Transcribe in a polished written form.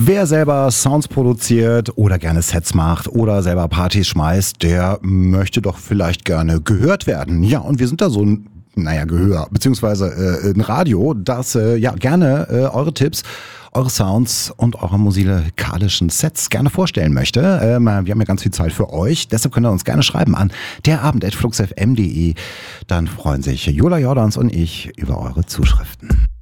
Wer selber Sounds produziert oder gerne Sets macht oder selber Partys schmeißt, der möchte doch vielleicht gerne gehört werden. Ja, und wir sind da so ein Gehör, beziehungsweise ein Radio, das gerne eure Tipps, eure Sounds und eure musikalischen Sets gerne vorstellen möchte. Wir haben ja ganz viel Zeit für euch, deshalb könnt ihr uns gerne schreiben an derabend@fluxfm.de. Dann freuen sich Jola Jordans und ich über eure Zuschriften.